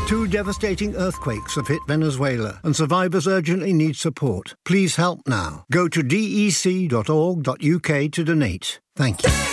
2 devastating earthquakes have hit Venezuela, and survivors urgently need support. Please help now. Go to dec.org.uk to donate. Thank you.